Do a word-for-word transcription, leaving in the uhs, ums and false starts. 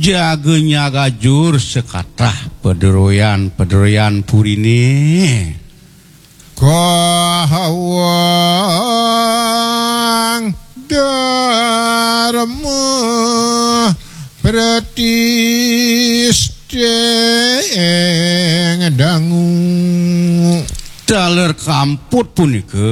jagenya gajur sekatah pederoyan-pederoyan purine kahawang dharma pratisteng dangu daler kamput punika